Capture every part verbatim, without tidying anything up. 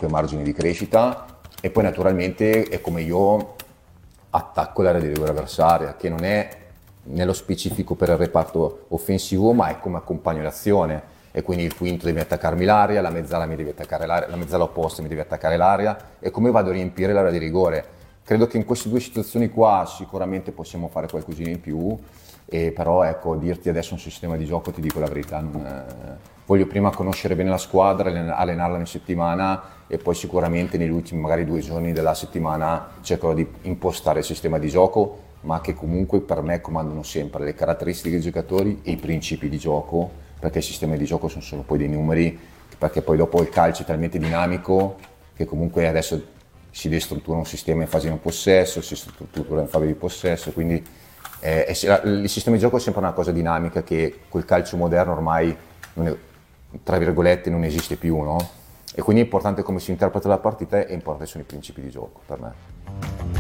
comunque margini di crescita, e poi naturalmente è come io attacco l'area di rigore avversaria, che non è nello specifico per il reparto offensivo, ma è come accompagno l'azione. E quindi il quinto deve attaccarmi l'area, la mezzala mi deve attaccare l'area, la mezzala opposta mi deve attaccare l'area, e come vado a riempire l'area di rigore. Credo che in queste due situazioni qua sicuramente possiamo fare qualcosina in più, e però ecco, dirti adesso un sistema di gioco, ti dico la verità, non, eh, voglio prima conoscere bene la squadra, allenarla in settimana, e poi sicuramente negli ultimi magari due giorni della settimana cercherò di impostare il sistema di gioco, ma che comunque per me comandano sempre le caratteristiche dei giocatori e i principi di gioco, perché i sistemi di gioco sono solo poi dei numeri, perché poi dopo il calcio è talmente dinamico che comunque adesso si destruttura un sistema in fase di non possesso, si struttura in fase di possesso, quindi eh, è, il sistema di gioco è sempre una cosa dinamica che col calcio moderno ormai, non è, tra virgolette, non esiste più, no? E quindi è importante come si interpreta la partita, e importanti sono i principi di gioco per me.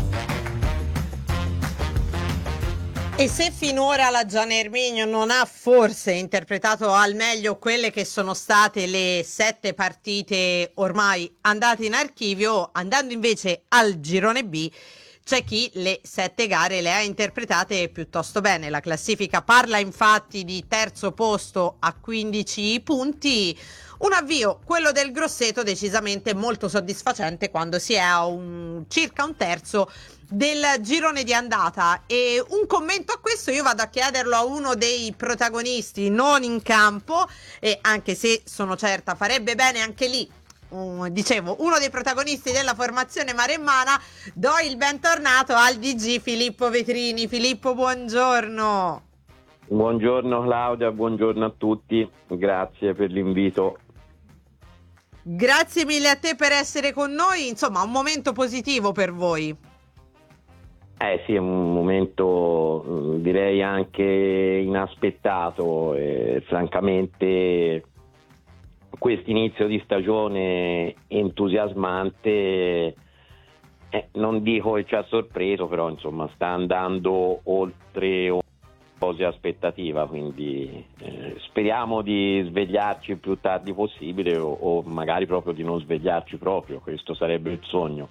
E se finora la Gian Erminio non ha forse interpretato al meglio quelle che sono state le sette partite ormai andate in archivio, andando invece al girone B, c'è chi le sette gare le ha interpretate piuttosto bene. La classifica parla infatti di terzo posto a quindici punti. Un avvio, quello del Grosseto, decisamente molto soddisfacente quando si è a un, circa un terzo del girone di andata. E un commento a questo io vado a chiederlo a uno dei protagonisti non in campo, e anche se sono certa farebbe bene anche lì, uh, dicevo, uno dei protagonisti della formazione maremmana. Do il bentornato al D G Filippo Vetrini. Filippo, buongiorno. Buongiorno Claudia, buongiorno a tutti, grazie per l'invito. Grazie mille a te per essere con noi, insomma un momento positivo per voi. Eh sì, è un momento direi anche inaspettato, e francamente questo inizio di stagione entusiasmante, eh, non dico che ci ha sorpreso, però insomma sta andando oltre ogni aspettativa, quindi eh, speriamo di svegliarci il più tardi possibile, o, o magari proprio di non svegliarci proprio, questo sarebbe il sogno.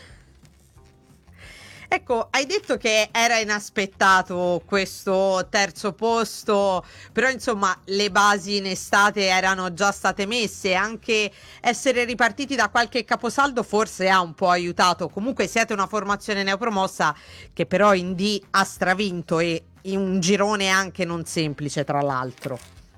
Ecco, hai detto che era inaspettato questo terzo posto, però insomma le basi in estate erano già state messe, anche essere ripartiti da qualche caposaldo forse ha un po' aiutato. Comunque siete una formazione neopromossa che però in D ha stravinto, e in un girone anche non semplice tra l'altro.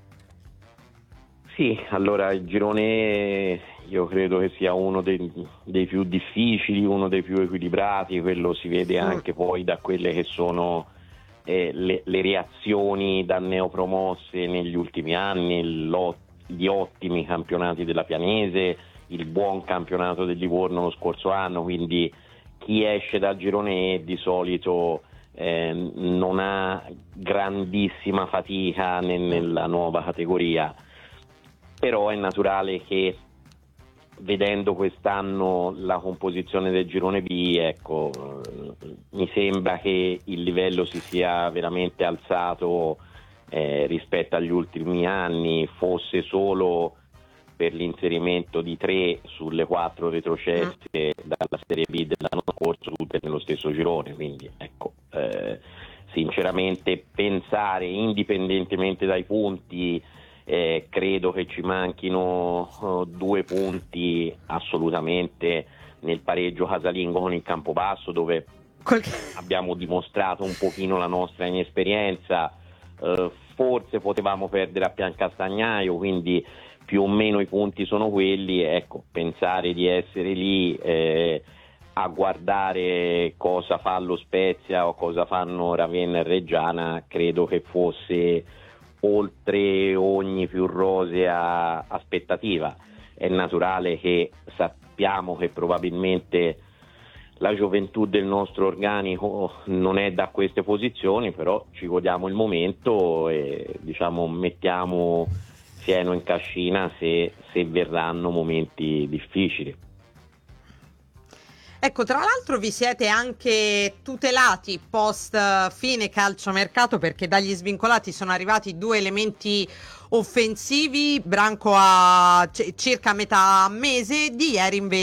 Sì, allora il girone io credo che sia uno dei, dei più difficili, uno dei più equilibrati, quello si vede anche poi da quelle che sono eh, le, le reazioni da neopromosse negli ultimi anni, gli ottimi campionati della Pianese, il buon campionato del Livorno lo scorso anno, quindi chi esce dal girone E di solito eh, non ha grandissima fatica ne, nella nuova categoria. Però è naturale che vedendo quest'anno la composizione del girone B, ecco, mi sembra che il livello si sia veramente alzato eh, rispetto agli ultimi anni, fosse solo per l'inserimento di tre sulle quattro retrocesse dalla Serie B dell'anno scorso, tutte nello stesso girone, quindi ecco, eh, sinceramente pensare, indipendentemente dai punti, Eh, credo che ci manchino uh, due punti assolutamente nel pareggio casalingo con il Campobasso, dove Col... abbiamo dimostrato un pochino la nostra inesperienza, uh, forse potevamo perdere a Piancastagnaio, quindi più o meno i punti sono quelli, ecco, pensare di essere lì eh, a guardare cosa fa lo Spezia o cosa fanno Ravenna e Reggiana, credo che fosse oltre ogni più rosea aspettativa. È naturale che sappiamo che probabilmente la gioventù del nostro organico non è da queste posizioni, però ci godiamo il momento e diciamo mettiamo fieno in cascina se, se verranno momenti difficili. Ecco, tra l'altro vi siete anche tutelati post fine calciomercato, perché dagli svincolati sono arrivati due elementi offensivi, Branco a c- circa metà mese, di ieri invece